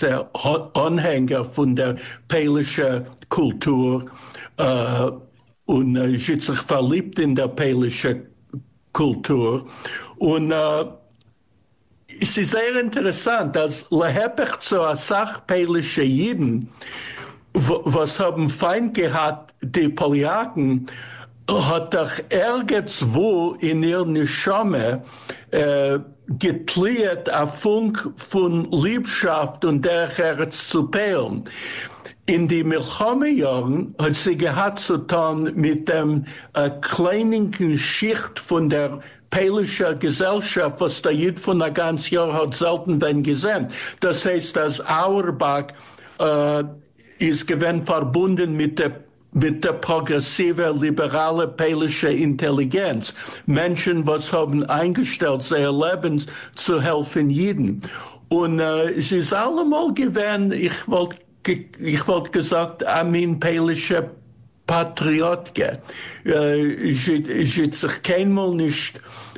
großer Anhänger von der polnischen Kultur und ist sich verliebt in der polnische Kultur. Und es ist sehr interessant, dass lehebig zu einer Sache polnische Jiden, was haben Feind gehabt, die Poljaken, hat doch irgendwo in ihren Schamme getliert ein Funk von Liebschaft und der Herz zu Perlen. In die Milchome-Jahren hat sie gehabt zu tun mit dem kleinen Schicht von der polnischen Gesellschaft, was der Jid von der ganzen Jahr hat selten wenn gesehen. Das heißt, dass Auerbach ist gewinn verbunden mit der progressive, liberale polnische Intelligenz. Menschen, was haben eingestellt, sehr Lebens zu helfen Jeden. Und es ist allemal gewinn, ich wollte gesagt, ein polnischer Patriot. Ich sich keinmal nicht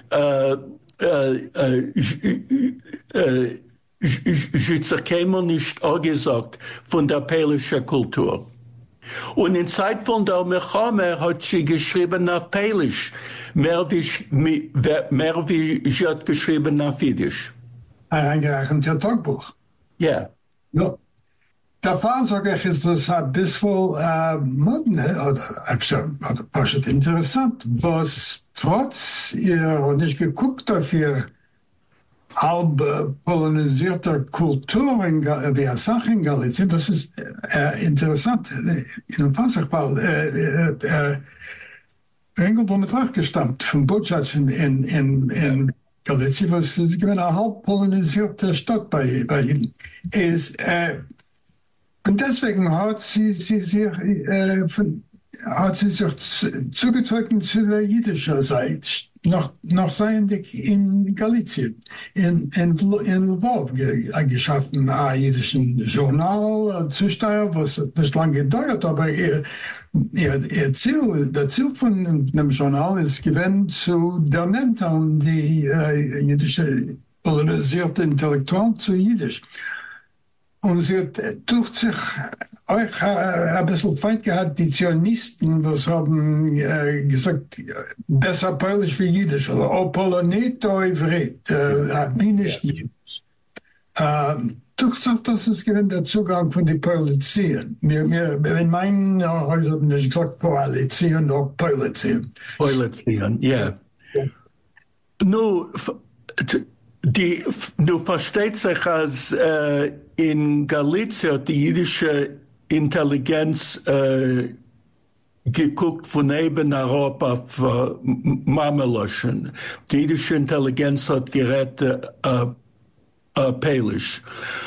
sich keinmal nicht angesagt von der polnischen Kultur. Und in Zeit von der Milchome hat sie geschrieben auf Polisch, mehr wie sie hat geschrieben auf Jiddisch. Eingerechnet ihr Tagebuch. Ja. Ja. Da war sage ich, ist das ein bisschen modne oder fast interessant, was trotz ihr nicht geguckt dafür halb polonisierter Kultur wie eine Sache in Galizien, das ist interessant. In einem Fall, Engelblum hat gestammt vom Botschafts in Galizien, was eine halb polonisierte Stadt bei ihnen ist. Und deswegen hat sie sich zugezogen zu der jüdischen Seite, noch seiendig in Galizien, in Lwów geschaffen, ein jüdischen Journal, Zusteuer, was nicht lange gedauert, aber ihr Ziel, der Ziel von dem Journal ist gewesen, zu der Nenntern die jüdische polonisierte Intellektuellen zu Jiddisch. Und sie hat durch sich euch ein bisschen Feind gehabt, die Zionisten, was haben gesagt, besser Polisch wie Jiddisch, oder o Polonit, o Ivrit, wie nicht Jiddisch. Durch sich, das ist gewesen der Zugang von den Polizien. In meinen Häusern haben nicht gesagt Koalition, auch Polizien. Polizien, ja. Du versteht sich, als in Galizien die jüdische Intelligenz geguckt von neben Europa auf Mameloschen. Die jüdische Intelligenz hat geredet Polisch.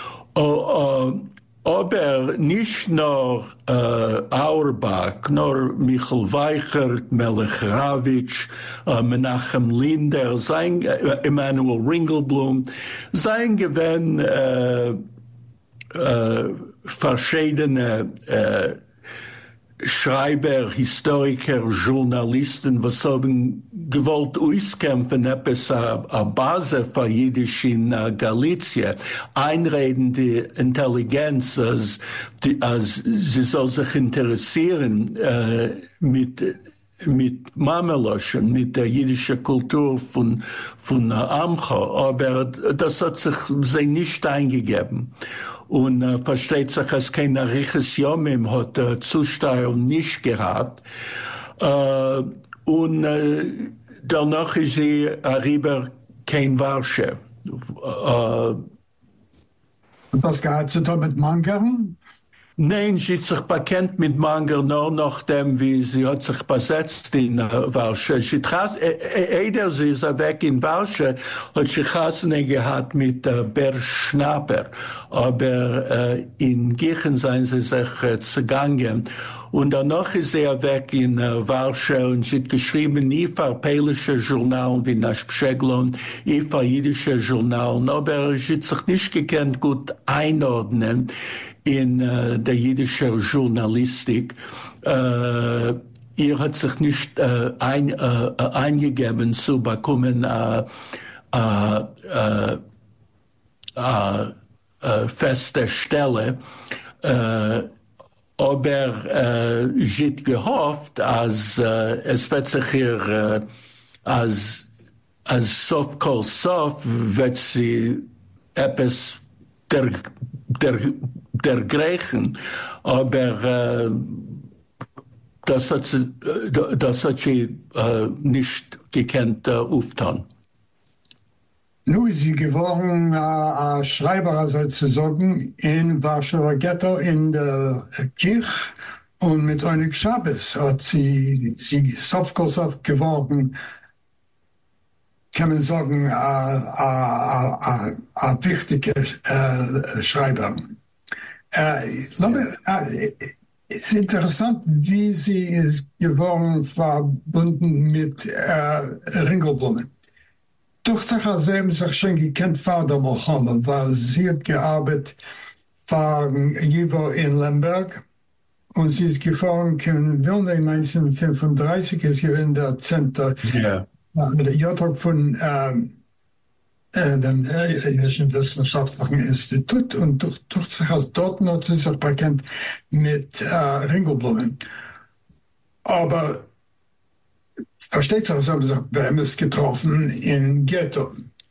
Aber nicht nur Auerbach, nur Michael Weichert, Melech Ravitch, Menachem Linder, Emanuel Ringelblum, sein gewinn verschiedene Schreiber, Historiker, Journalisten, was haben gewollt auskämpfen, etwas a Basis für Jiddisch in Galizien, einredende Intelligenz, als sie soll sich interessieren mit Mameloschen, mit der jiddischen Kultur von Amcha, aber das hat sich sie nicht eingegeben. Und versteht sich, als kein Riches Yomim hat Zusteuerung nicht gehabt. Und danach ist sie rüber kein Warsche. Was gehabt zu tun mit Mangern? Nein, sie hat sich bekannt mit Manger nur nachdem, wie sie hat sich besetzt in Warsche. Sie ist weg in Warsche, hat sie Chassene gehabt mit Ber Schnapper. Aber in Giechen sind sie sich zugangen. Und danach ist er weg in Warsche und sie hat geschrieben, ich für polnische Journal wie Naschpscheglon, ich für jüdische Journal. Aber sie hat sich nicht gekannt gut einordnen in der jiddische Journalistik. Ihr hat sich nicht eingegeben zu bekommen fester Stelle. Aber jit gehofft, als es wird sich hier als Sof Kol Sof wird sie etwas der Griechen, aber das hat sie nicht gekannt aufgetan. Nun ist sie geworden Schreiber sozusagen in Warschauer Ghetto in der Kirche und mit einem Schabbes hat sie Sof Kol Sof geworden, kann man sagen, ein wichtiger Schreiber. Es ist interessant, wie sie ist geworden, verbunden mit Ringelblumen. Doch sie sich schon gekannt Vater Mohammed, weil sie hat gearbeitet für Jivo in Lemberg und sie ist gefahren in Wilna 1935, ist gewesen der Center. Yeah. Der Jahrtag von dem Wissenschaftlichen Institut und durch sich als dort hat sie sich bekannt mit Ringelblumen. Aber versteht sich, haben sie bei ihm getroffen in Ghetto.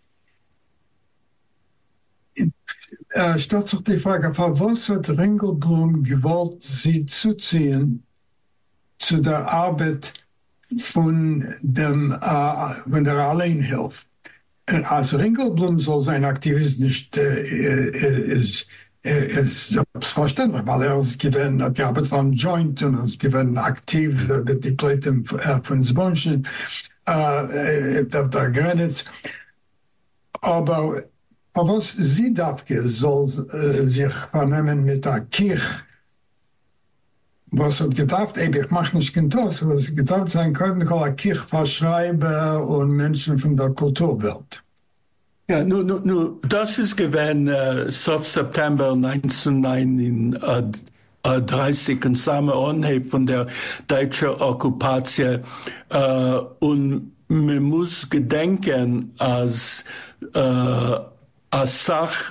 Stellt sich die Frage, was hat Ringelblum gewollt, sie zuziehen zu der Arbeit von der Alleinhilfe? Als Ringelblum soll sein Aktivist nicht ist selbstverständlich, weil ist gewesen, hat gearbeitet von Joint und ist gewesen aktiv mit den Plätten von Sponschen der Grenze. Aber was sie dachte, soll sich vernehmen mit der Kirche. Was hat gedacht, ich mache nicht das, was gedacht sein könnte, kann Kirche verschreiben und Menschen von der Kulturwelt. Ja, das ist gewesen seit September 1939 und samen Anheb von der deutschen Okkupation. Und man muss gedenken, als Sach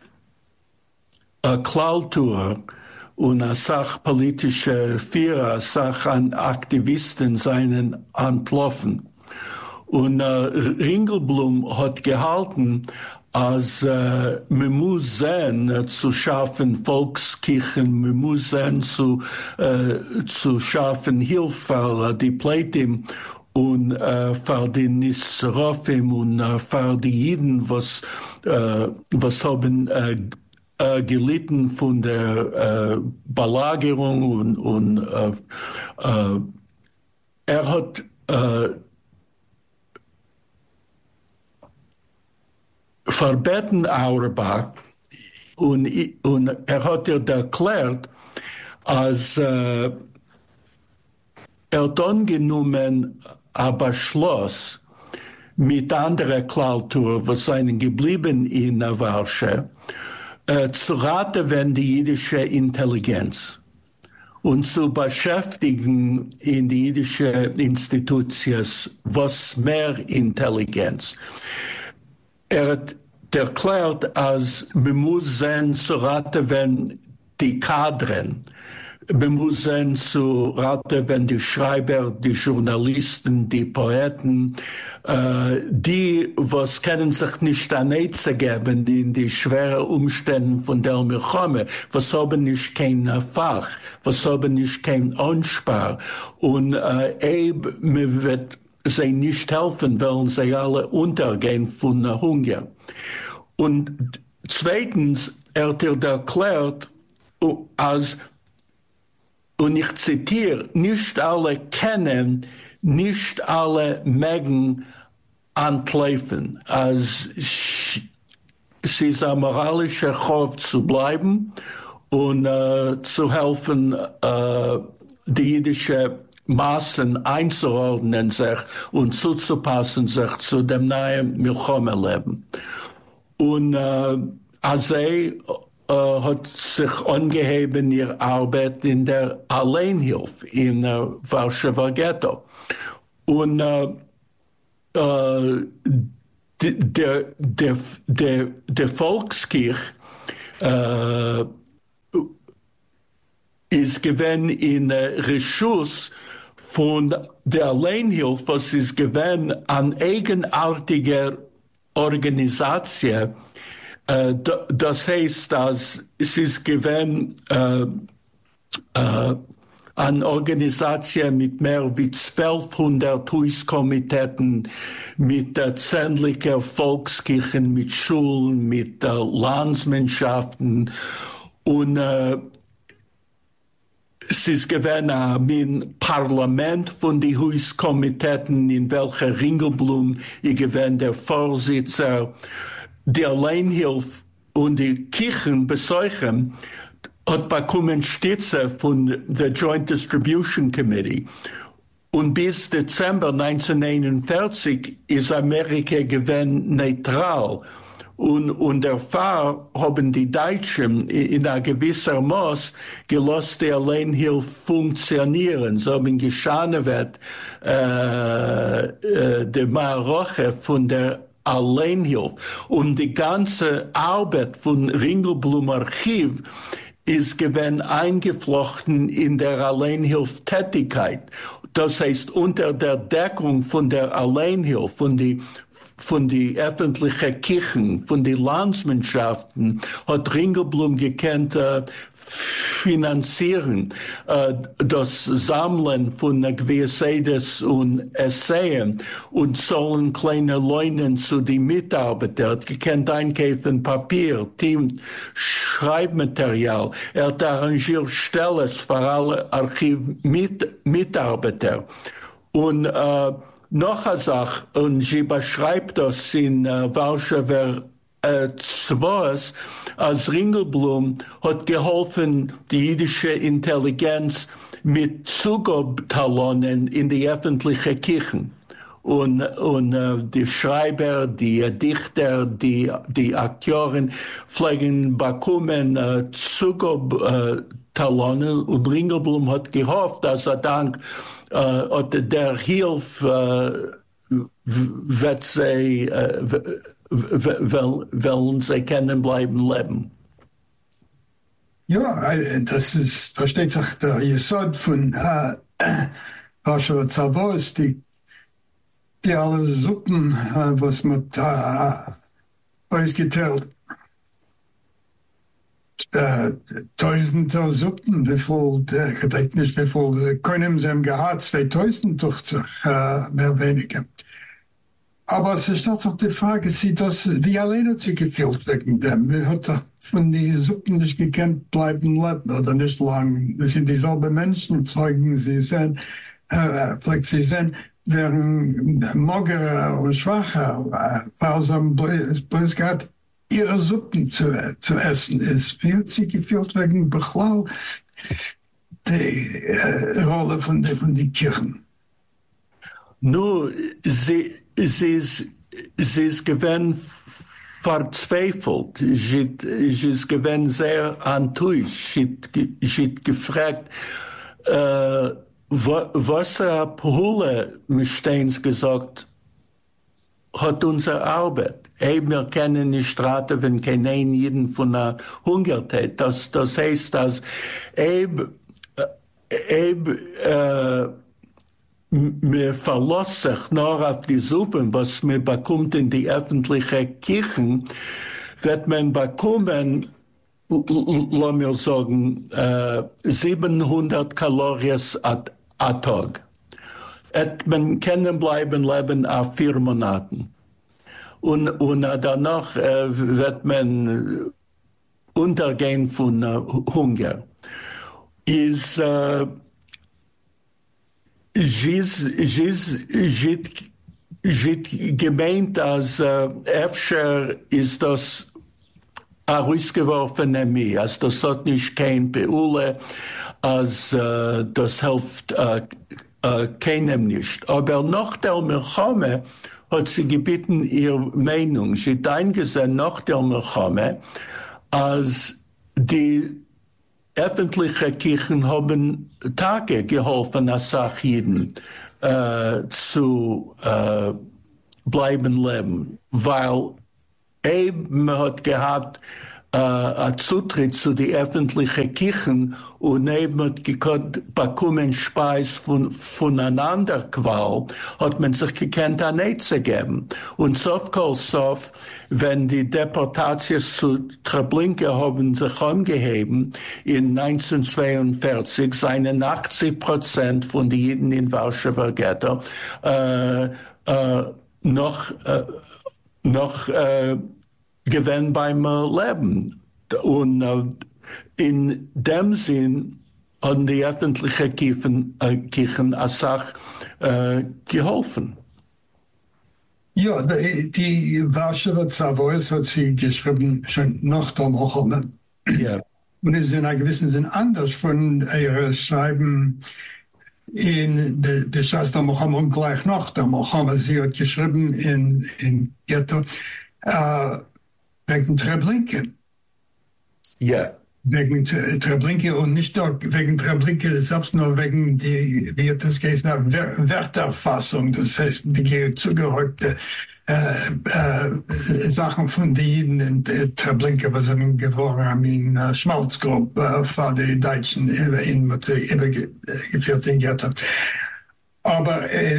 Kultur und als Sach politische Führer, Sach an Aktivisten seien entlaufen. Und Ringelblum hat gehalten, als man muss sein, zu schaffen Volkskirchen, man muss sein, zu schaffen Hilfe, die Plätze und für die Nisrofim und für die Jiden, was haben gelitten von der Belagerung und er hat verbeten Auerbach und er hat erklärt, als er dann genommen aber Schloss mit anderer Kultur, was seien geblieben in Warschau, zu raten, wenn die jüdische Intelligenz und zu beschäftigen in die jüdische Institutions, was mehr Intelligenz. Er hat erklärt, als man muss sein zu raten, wenn die Kadren, man muss sein zu raten, wenn die Schreiber, die Journalisten, die Poeten, die, was können sich nicht an Eize geben in die schweren Umständen von der Milchome, was haben nicht kein Fach, was haben nicht kein Anspar. Und man wird sie nicht helfen, weil sie alle untergehen von Hunger. Und zweitens, er hat erklärt, als, und ich zitiere, nicht alle kennen, nicht alle mögen antläufen. Als es ist ein moralischer Kauf zu bleiben und zu helfen, die jüdische Massen einzuordnen sich und zuzupassen sich zu dem neuen Milchome-Leben. Und Azei hat sich angeheben ihre Arbeit in der Alleinhilfe in Warschauer Ghetto. Und der Volkskirche ist gewesen in Reschuss von der Alleinhilfe, was ist gewesen an eigenartiger Organisation. Das heißt, dass es ist gewesen an Organisation mit mehr wie 1200 Huiskomiteten, mit zähnlichen Volkskirchen, mit Schulen, mit Landsmannschaften und es ist gewesen ein Parlament von den Huiskomiteten, in welcher Ringelblum gewesen der Vorsitzender, die Alleinhilfe und die Kirchen besuchen, hat bekommen Stütze von der Joint Distribution Committee. Und bis Dezember 1941 ist Amerika gewesen neutral. Und der Fall haben die Deutschen in einer gewissen Maß gelassen, die Alleinhilfe funktionieren. So haben geschaut wird, die Maroche von der Alleinhilfe. Und die ganze Arbeit von Ringelblum Archiv ist gewesen eingeflochten in der Alleinhilftätigkeit. Das heißt, unter der Deckung von der Alleinhilfe, von die öffentlichen Kirchen, von den Landsmannschaften, hat Ringelblum gekannt, finanzieren, das Sammeln von Gewisseides und Essayen und sollen kleine Leunen zu den Mitarbeitern, gekannt einkaufen Papier, Team, Schreibmaterial, hat arrangiert Stellen für alle Archivmitarbeiter und noch eine Sache, und sie beschreibt das in Warschauer 2, als Ringelblum hat geholfen, die jüdische Intelligenz mit Zugabtalonen in die öffentlichen Kirchen. Und die Schreiber, die Dichter, die Akteure pflegen bekommen Zugabtalonen und Ringelblum hat gehofft, dass dank der Hilfe wird sie wollen sie können bleiben leben. Ja, das ist, versteht sich der Jesod von Warschauer Zavos, die alle Suppen, was man da ausgeteilt. Tausende Suppen, wie viel, ich denke nicht, wie viel können sie gehabt, 2000 durch sich, mehr weniger. Aber es ist doch die Frage, wie allein hat sie gefühlt wegen dem? Wir hat doch von den Suppen nicht gekannt bleiben leben oder nicht lang. Das sind dieselben Menschen, vielleicht sie sind, wären magerer und schwacher, weil sie bloß gehabt, ihre Suppen zu essen ist. Wie hat sie gefühlt wegen Bechlau, die Rolle von den Kirchen? Nur, sie ist gewesen verzweifelt. Sie ist gewesen sehr enttäuscht. Sie hat gefragt, was Pole Steins gesagt hat unsere Arbeit. Wir können nicht raten, wenn kein jeden von der Hungertät. Das heißt, dass mir verlässt sich nur auf die Suppen, was man bekommt in die öffentlichen Kirchen, wird man bekommen, lass mir sagen, 700 Kalorien a Tag. Man kann bleiben leben auf 4 Monaten. Und danach wird man untergehen von Hunger. Gemeint, als öfter ist das herausgeworfen mir, als das hat nicht kein Beule, als das hilft keinem nicht. Aber nach der Milchome hat sie gebeten ihre Meinung. Sie hat eingesehen nach der Milchome, als die öffentliche Kirchen haben Tage geholfen, als Sachjiden zu bleiben leben, weil man hat gehabt Zutritt zu die öffentlichen Kirchen und eben bekommen Speis voneinander Qual, hat man sich gekannt, an zu geben. Und sov, wenn die Deportations zu Treblinka haben sich umgeheben, in 1942 seien 80% von den Juden in Warschauer Ghetto noch gewinn beim Leben. Und in dem Sinn haben die öffentlichen Kirchen Asach geholfen. Ja, die Warschauer Savoys hat sie geschrieben, schon nach der Mohammed. Ja. Und es ist in einem gewissen Sinn anders von ihrer Schreiben in der Schwester Mohammed und gleich nach der Mohammed. Sie hat geschrieben in Ghetto, wegen Treblinka. Ja. Wegen Treblinka und nicht nur wegen Treblinka selbst, nur wegen die, wie hat das geheißen, Werterfassung. Das heißt, die zugehörte Sachen von denen in Treblinka, was sie geworden haben, in Schmalzgruppe von den Deutschen übergeführt in Ghetto. Aber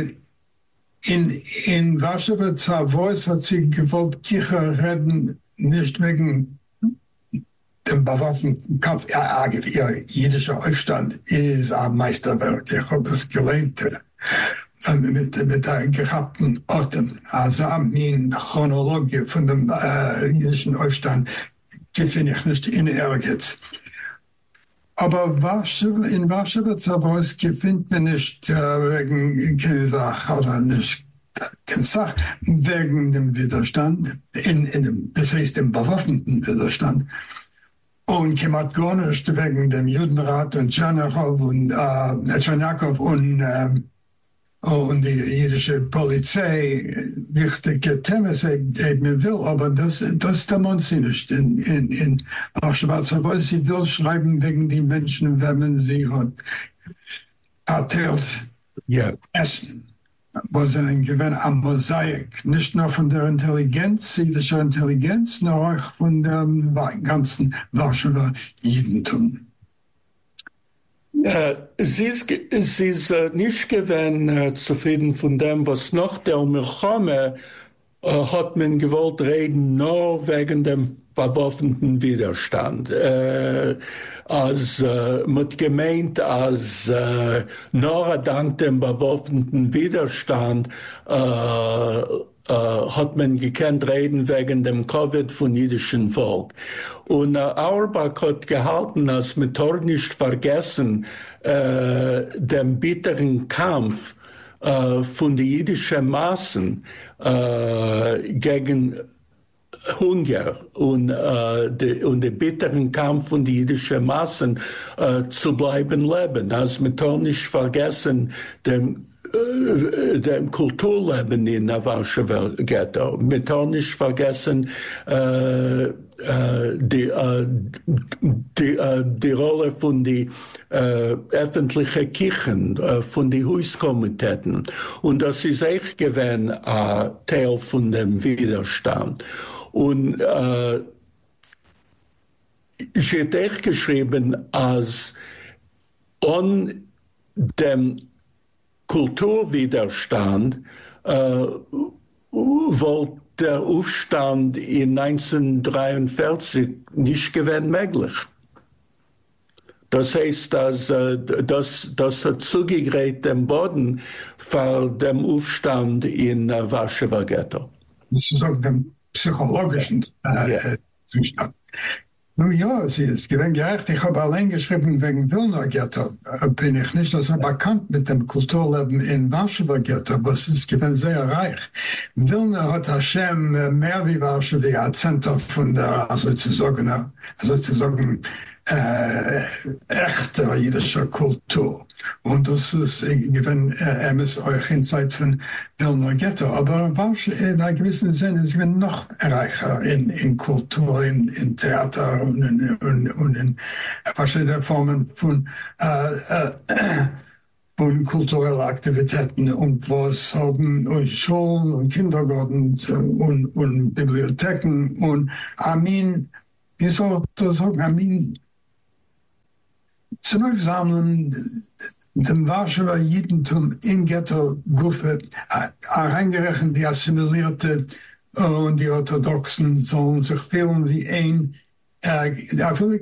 in Warschauer Savoys hat sie gewollt, Kirche retten, nicht wegen dem bewaffneten Kampf. Ihr jüdischer Aufstand ist ein Meisterwerk. Ich habe es gelernt mit der gehabten Orten. Also in Chronologie von dem jüdischen Aufstand finde ich nicht in Ehrgeiz. Aber in Warschauer Savoys findet man nicht wegen keine Sache oder nicht keine Sache wegen dem Widerstand, das heißt dem bewaffneten Widerstand. Und kümmert gar nicht wegen dem Judenrat und Tschernachow und Tschernachow und die jüdische Polizei wichtige Themen man will, aber das demont sie nicht in Warschauer Savoys. Sie will schreiben wegen die Menschen, wenn man sie hat erzählt, Essen. Was ein Gewinn am Mosaik, nicht nur von der Intelligenz, jüdischer Intelligenz, sondern auch von dem ganzen Warschauer Judentum. Sie ist nicht gewinn zufrieden von dem, was nach der Milchome hat man gewollt reden, nur wegen dem bewaffneten Widerstand. Mit gemeint, als nur dank dem bewaffneten Widerstand hat man gekannt reden wegen dem Covid von jüdischen Volk. Und Auerbach hat gehalten, als man dort nicht vergessen, den bitteren Kampf von den jüdischen Massen gegen Hunger und den bitteren Kampf von den jüdischen Massen zu bleiben leben. Also man darf nicht vergessen, dem Kulturleben in der Warschauer Ghetto. Man darf nicht vergessen, die Rolle von den öffentlichen Kirchen, von den Hauskomiteten. Und das ist echt gewesen ein Teil von dem Widerstand. Und ich hätte echt geschrieben, als an dem Kulturwiderstand wollte der Aufstand in 1943 nicht gewesen möglich. Das heißt, das hat zugegräht den Boden für den Aufstand in Warschauer Ghetto. Das ist auch dem psychologischen Zustand. Nun ja, es ist gerecht. Ich habe allein geschrieben wegen Wilner Ghetto. Bin ich nicht so bekannt mit dem Kulturleben in Warschauer Ghetto, aber es ist sehr reich. Wilna hat Hashem mehr wie Warschau die Akzente von der, sozusagen echter jüdischer Kultur. Und das ist, ist euch in Zeit von Wilner Ghetto. Aber Warschau in einem gewissen Sinne ist noch reicher in Kultur, in Theater und in verschiedene Formen von kulturellen Aktivitäten und was haben Schulen und Kindergärten und Bibliotheken und Amin wie soll ich das sagen? I mean, zurücksammeln dem Warschauer Judentum in Ghetto-Gruppe, reingerechnet die Assimilierte und die Orthodoxen sollen sich fühlen wie ein. Ich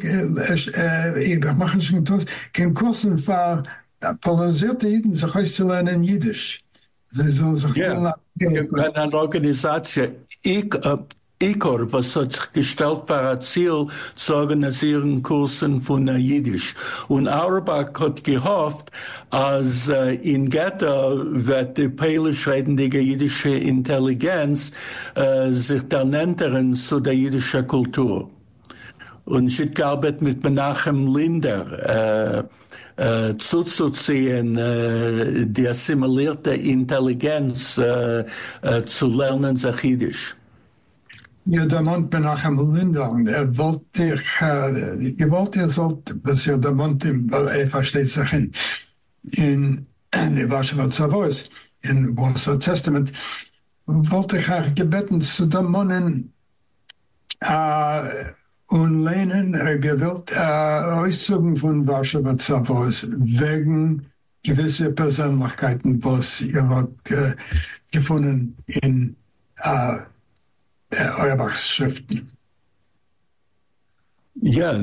mache schon das, kein Kursen war polarisierte Juden sich auszulernen Jiddisch. Sie sollen sich Ja, eine Organisation, ICOR, was hat sich gestellt für ein Ziel zu organisieren Kursen von Jiddisch. Und Auerbach hat gehofft, als in Ghetto wird die polisch redende jiddische Intelligenz sich dann ändern zu der jiddischen Kultur. Und ich habe gearbeitet mit Menachem Linder, zuzuziehen, die assimilierte Intelligenz zu lernen, sich Jiddisch. Ja, der Mond Menachem Linder, wollte sollte, was ja der Mond, versteht sich in die Warschauer Zavois, in Warschauer Testament, wollte ich gebeten zu dem Monnen, und lehnen gewillt Äußerungen von Warschauer Zavois wegen gewisser Persönlichkeiten, was ihr habt gefunden in Auerbachs Schriften. Ja,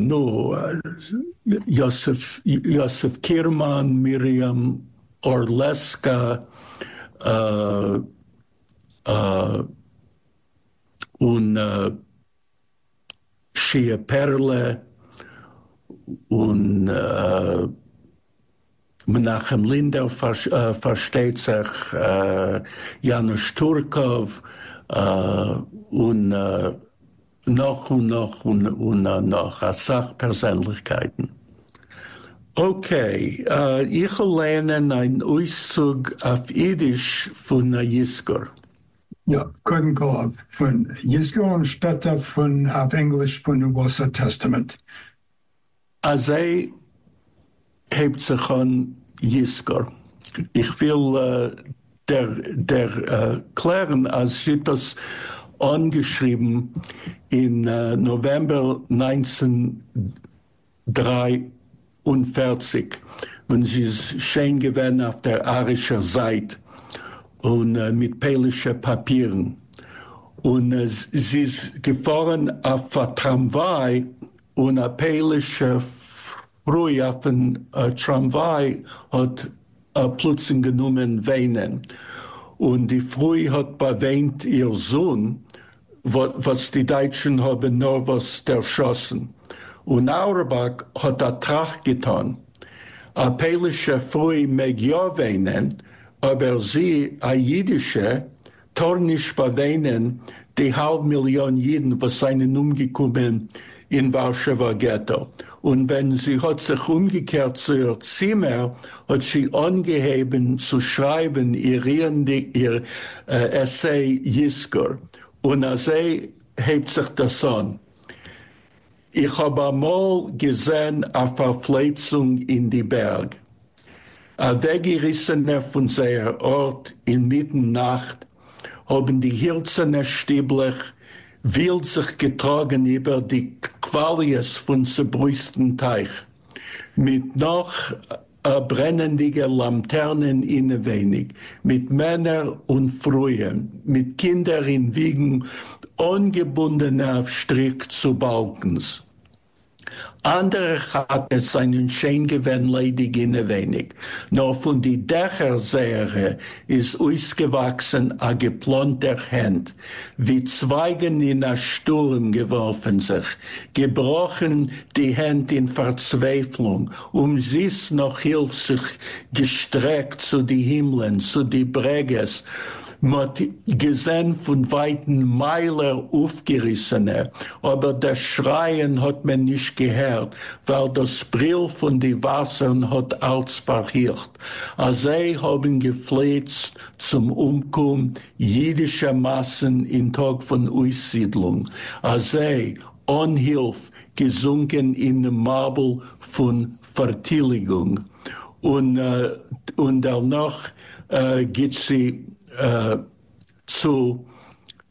Josef Kierman, Miriam Orleska und Shia Perle und Menachem Linder versteht sich, Janusz Turkov und noch Sachpersönlichkeiten. Okay, ich lerne einen Auszug auf Jiddisch von Jiskor. Ja, Kornkolov von Jiskor und später auf Englisch von dem Warschauer Testament. Also hebt sich an Jiskor. Ich will klären, als ich das angeschrieben in November 1943, wenn sie schön gewesen auf der arischen Seite und mit polnischen Papieren. Und sie ist gefahren auf ein Tramway und ein polnischer Frau auf ein Tramway hat plötzlich genommen weinen. Und die Frau hat beweint ihr Sohn, was die Deutschen haben nur was erschossen. Und Auerbach hat eine Tracht getan. Eine polnische Frau mag ja weinen, aber sie, eine jüdische, tor nicht beweinen, die 500.000 Jiden, was seien umgekommen in Warschauer Ghetto. Und wenn sie hat sich umgekehrt zu ihr Zimmer, hat sie angeheben zu schreiben, ihr Essay Jiskor. Und sie hebt sich das an. Ich habe einmal gesehen eine Verfletzung in die Berg. Ein Weggerissener von seiner Ort in Mitternacht haben die Hirzener Stieblich wild sich getragen über die Qualies von zerbrüsten Teich. Mit noch brennendigen Laternen innewenig, mit Männern und Frauen, mit Kindern in Wiegen, ungebunden auf Strick zu Balkens. Andere hat es einen schön gewinn ledig innewenig. Nur von die Dächersäre ist ausgewachsen a geplonter Hand, wie Zweigen in a Sturm geworfen sich, gebrochen die Hand in Verzweiflung, sie's noch hilft sich gestreckt zu die Himmeln, zu die Breges, mit gesehen von weiten Meiler aufgerissene, aber das Schreien hat man nicht gehört, weil das Brill von die Wassern hat alles verhiert. Als sie haben gefleht zum Umkommen jüdischer Massen in Tag von Aussiedlung. Als sie Unhilf gesunken in den Marbel von Vertilgung. Und danach geht sie zu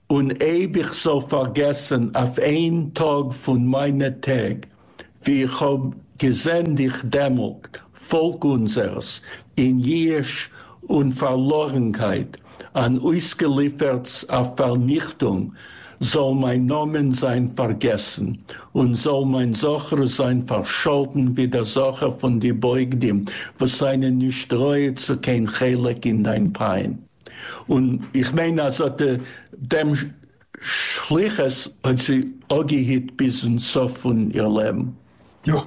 und ewig so vergessen auf ein Tag von meiner Tag, wie ich hab gesehen dich dämmelt, Volk unseres, in Jesch und Verlorenheit, an ausgeliefert auf Vernichtung, soll mein Namen sein vergessen und soll mein Sacher sein verscholten wie der Sacher von die Beugdim, was seine nicht reue zu kein Chelik in dein Pein. Und ich meine, also dem Schliches hat sie auch gehit bis ins Sof von ihr Leben. Ja.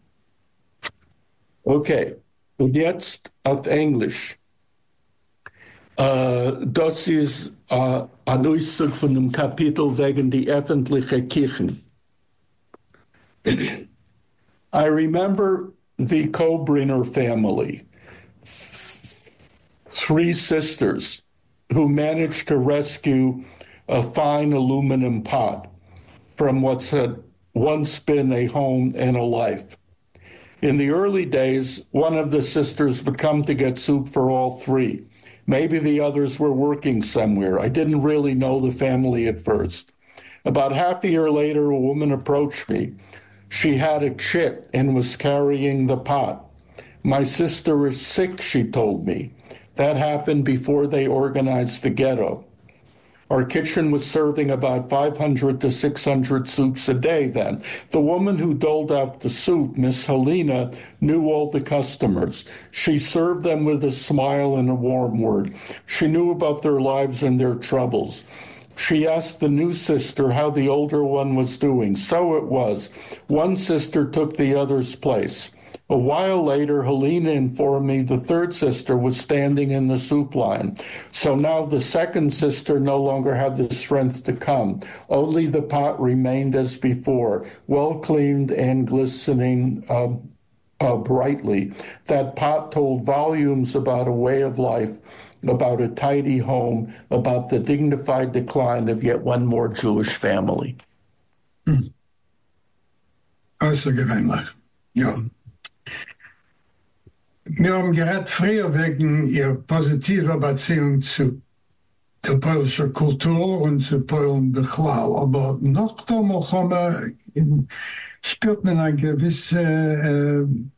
Okay, und jetzt auf Englisch. Das ist ein Auszug von dem Kapitel wegen die öffentliche Kirchen. I remember the Kobrinner family, 3 sisters who managed to rescue a fine aluminum pot from what's had once been a home and a life. In the early days, one of the sisters would come to get soup for all 3. Maybe the others were working somewhere. I didn't really know the family at first. About half a year later, a woman approached me. She had a chit and was carrying the pot. My sister is sick, she told me. That happened before they organized the ghetto. Our kitchen was serving about 500 to 600 soups a day then. The woman who doled out the soup, Miss Helena, knew all the customers. She served them with a smile and a warm word. She knew about their lives and their troubles. She asked the new sister how the older one was doing. So it was. One sister took the other's place. A while later, Helena informed me the third sister was standing in the soup line. So now the second sister no longer had the strength to come. Only the pot remained as before, well cleaned and glistening brightly. That pot told volumes about a way of life, about a tidy home, about the dignified decline of yet one more Jewish family. Außergewöhnlich, ja. Wir haben gerade früher wegen ihrer positiven Beziehung zu der polnischen Kultur und zu Polen bechlall. Aber noch damals spürt man einen gewissen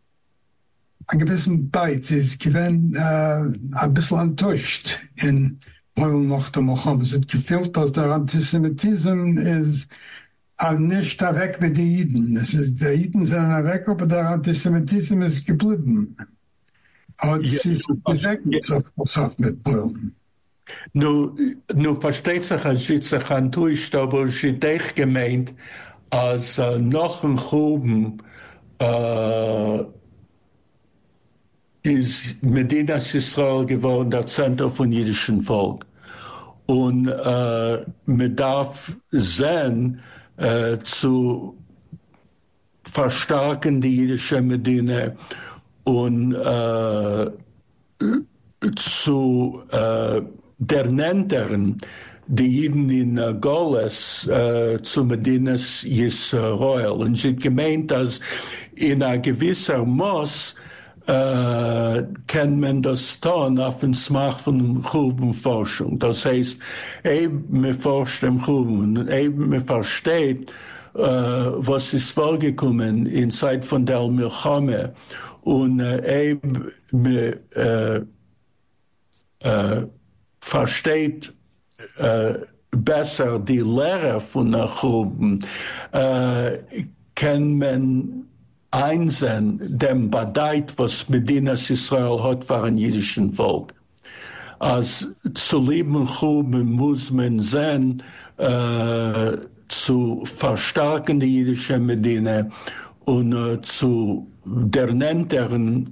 Beiz. Es gewinnt ein bisschen enttäuscht in Polen noch damals. Es hat gefühlt, dass der Antisemitismus ist nicht weg mit den Jiden. Die Jiden sind weg, aber der Antisemitismus ist geblieben. Und es ist weg mit Polen. Nu versteht sich, als sie sich enttäuscht, aber sie hat gemeint, als noch ein Gruben ist Medinas Israel geworden, der Zentrum von jüdischen Volk. Und man darf sehen, zu verstärken die jüdische Medina und zu der Nentern die Jiden in Goles zu Medinas Yisrael. Und sie hat gemeint, dass in einer gewissen Maß kann man das tun auf den Smach von Grubenforschung. Das heißt, eben man forscht im Gruben und eben man versteht, was ist vorgekommen in Zeit von der Milchame und eben man versteht besser die Lehre von der Gruben, kann man einsehen dem Badeit, was Medinas Israel hat für ein jüdischen Volk. Als zu lieben Gruben muss man sehen, zu verstärken die jüdische Medina und zu der Nentern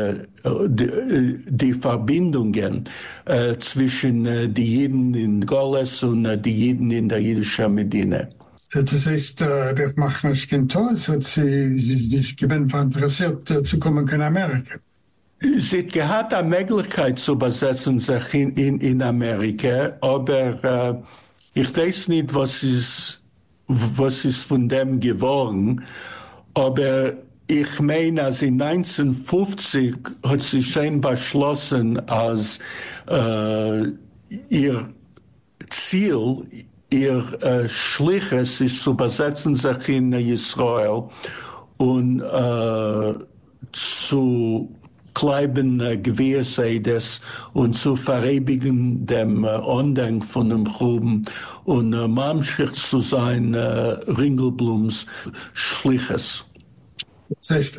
die Verbindungen zwischen die Jiden in Goles und die Jiden in der jüdischen Medina. Das heißt, wir machen es kein Tor, sie sich gewinnt interessiert zu kommen in Amerika. Sie hat eine Möglichkeit zu besetzen sich in Amerika, aber ich weiß nicht, was ist von dem geworden. Aber ich meine, als in 1950 hat sie schon beschlossen, als ihr Ziel, ihr Schliches ist zu übersetzen sich in Israel und zu bleiben Gewissheit und zu verewigen dem Andenken von dem Gruben und manchmal zu sein Ringelblums Schliches. Das heißt,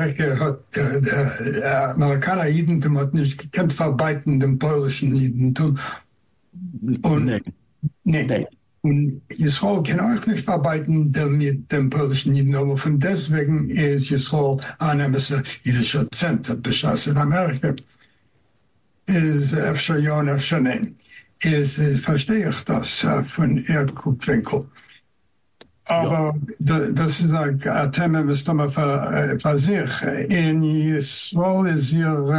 Amerikaner Judentum hat nicht gekannt verbeiten dem polnischen Judentum. Und, nee. Und Israel kann auch nicht verbeiten mit dem polnischen Judentum, aber von deswegen ist Israel ein jüdischer Zentrum. Das in Amerika ist öfter ja und öfter nein. Verstehe ich das von Erdguckwinkel. Aber das ist ein Thema, was man für sich. In Israel ist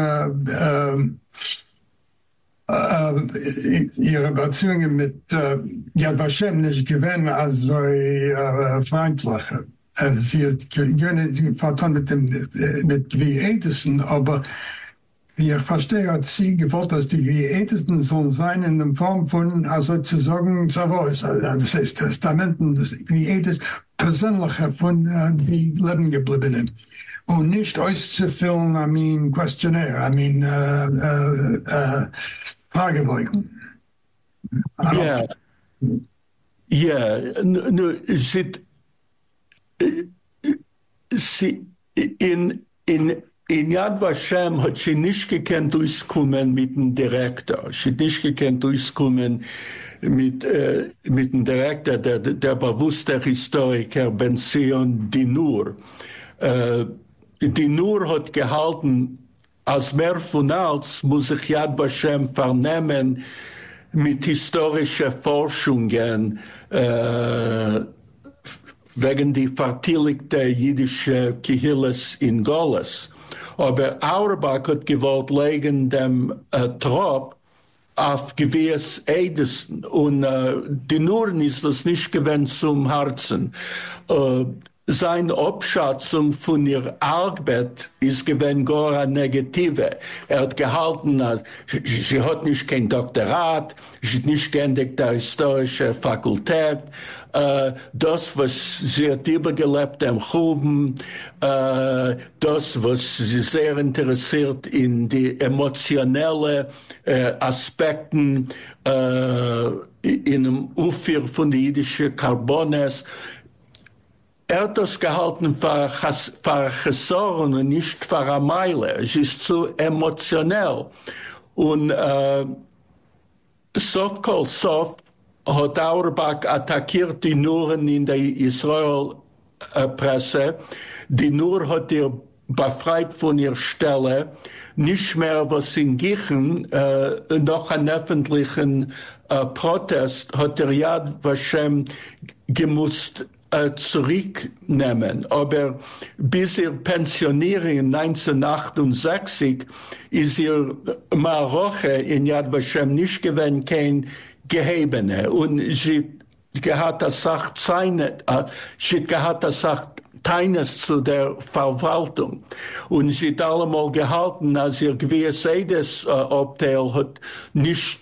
ihre Beziehungen mit Yad Vashem nicht gewesen, also freundlich. Sie hat vertan mit Gwi-Ältesten, aber wie ich verstehe, hat sie gewollt, dass die Gwi-Ältesten sollen sein in der Form von, also zu sagen, das heißt Testamenten des Gwi-Ältesten, persönlicher von die Leben gebliebenen. Und nicht auszufüllen, Questionnaire, Fragebögen. Ja, nur in Yad Vashem hat sie nicht gekannt durchkommen mit dem Direktor. Sie hat nicht gekannt durchkommen mit dem Direktor, der bewusste Historiker Ben-Zion Dinur. Dinur hat gehalten, als mehr von als muss sich Yad Vashem vernehmen mit historischen Forschungen wegen die vertilgte jüdische Kehilles in Goles. Aber Auerbach hat gewollt legen dem Trop auf gewiss Edesten und die Nuren ist das nicht gewinnt zum Herzen. Seine Abschätzung von ihr Arbeit ist gewesen gar eine negative. Hat gehalten, sie hat nicht kein Doktorat, sie hat nicht geendigt der historische Fakultät. Das, was sie hat übergelebt am Gruben, das, was sie sehr interessiert in die emotionellen Aspekten in dem Ufer von den jüdischen Karbones. Hat das gehalten für Chesoren und nicht für eine Meile. Es ist zu emotionell. Und Sof kol Sof hat Auerbach attackiert die Nuren in der Israel-Presse. Die Nur hat ihr befreit von ihrer Stelle. Nicht mehr was in Gichen, noch einen öffentlichen Protest hat der Yad Vashem gemusst zurücknehmen. Aber bis ihr Pensionierung 1968 ist ihr Maroche in Yad Vashem nicht gewesen, kein Gehebene. Und sie hat das Teines zu der Verwaltung. Und sie hat allemal gehalten, als ihr gewisses Abteil hat nicht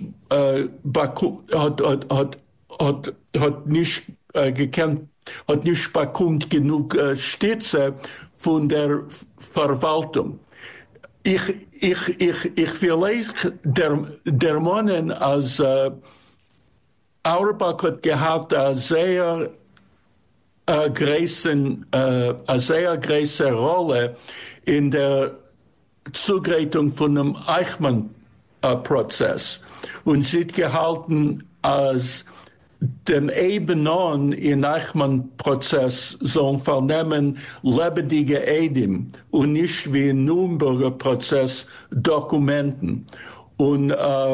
gekannt, hat nicht bekommen genug Stütze von der Verwaltung. Ich vielleicht der Mann als Auerbach hat gehabt eine sehr große Rolle in der Zugreitung von dem Eichmann-Prozess und sie hat gehalten als dem Ebenon in Eichmann-Prozess sollen vernehmen lebendige Edim und nicht wie im Nürnberger Prozess Dokumenten. Und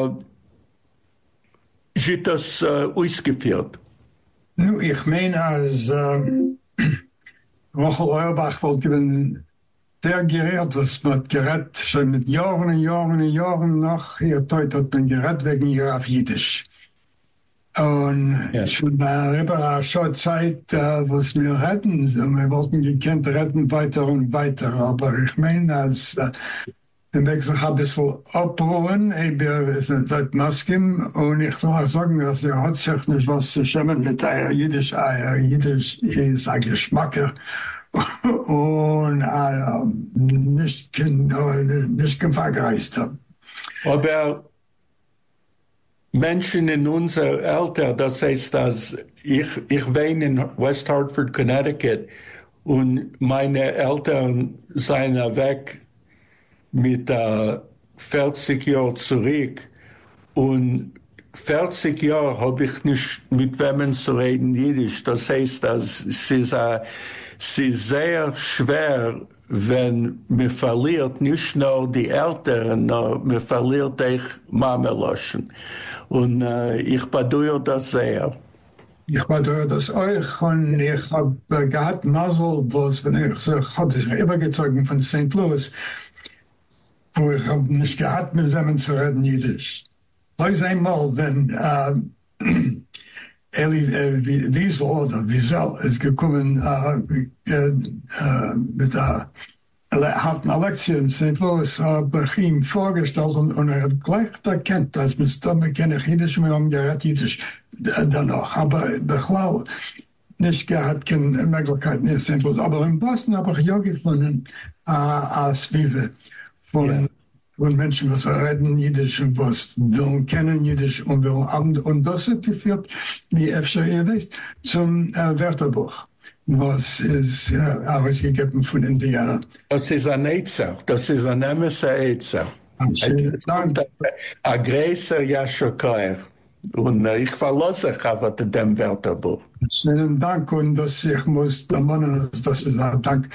sie hat das ausgeführt. Nu, ich meine, als Rochel Auerbach wollte sehr gerät, was man gerät, schon mit Jahren und Jahren und Jahren nach ihr Tod hat man gerät wegen ihr auf Jiddisch. Und schon über eine Zeit, was wir retten, wir wollten gekannt retten weiter und weiter. Aber ich meine, als dann werde ich sich ein bisschen abruhen über seit Maskim und ich will auch sagen, dass er hat sich nicht was zu schämen mit Eier. Jiddisch ist ein Geschmacker und nicht gefährgereist. Aber Menschen in unser Alter, das heißt, dass ich wohne in West Hartford, Connecticut und meine Eltern seien weg mit 40 Jahren zurück und 40 Jahre habe ich nicht mit wem zu reden Jiddisch. Das heißt, dass es ist sehr schwer, wenn man verliert nicht nur die Eltern, sondern man verliert auch Mameloschen. Und ich bedauere das sehr. Ich bedauere das euch und ich habe gehabt Masel, wenn ich habe sich übergezogen von St. Louis, wo ich habe nicht gehabt, mit dem zu reden Jiddisch. Leute einmal, wenn Elie Wiesel oder Wiesel ist gekommen mit der hat eine Lektion in St. Louis, habe ich ihm vorgestellt und er hat gleich erkannt, dass mit Stimme kenne ich Jiddisch, wir haben gehabt Jiddisch danach. Aber Bechlau nicht gehabt, keine Möglichkeit in St. Louis. Aber in Boston habe ich ja gefunden, als Vive von Menschen, was reden Jiddisch und was wollen kennen Jiddisch und wollen haben. Und das hat geführt, wie öfter ihr wisst, zum Wörterbuch, was ist herausgegeben von Indiana. Das ist ein Eizer, das ist ein Emerson Eizer. Ein größer Jaschokair. Und ich verlasse mich auf dem Wörterbuch. Schönen Dank und dass ich muss bemühen, das ist ein Dank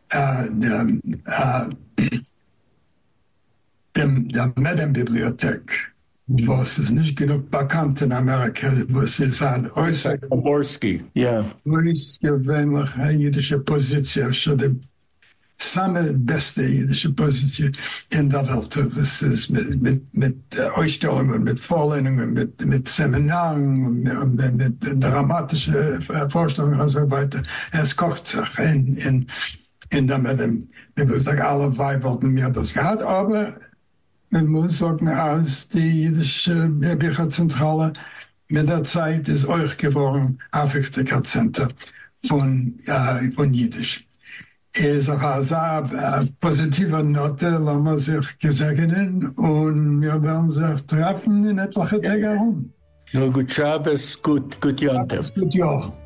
der Medienbibliothek, was ist nicht genug bekannt in Amerika, was ist ein äußerst gewöhnlich jüdische Position, schon die beste jüdische Position in der Welt. Das ist mit Ausstellungen, mit Vorlesungen, mit Seminaren, mit dramatischen Vorstellungen und so weiter. Es kocht sich in der Medienbibliothek. Alle wollten mir das gehabt, aber man muss sagen, als die jüdische Bücherzentrale mit der Zeit ist euch geworden, ein wichtiger Center von Jiddisch. Es ist eine sehr positive Note, lassen wir sich gesegnen und wir werden sich treffen in etliche Tage herum. Nur gut Schabes, gut Jontef. Gut Jahr.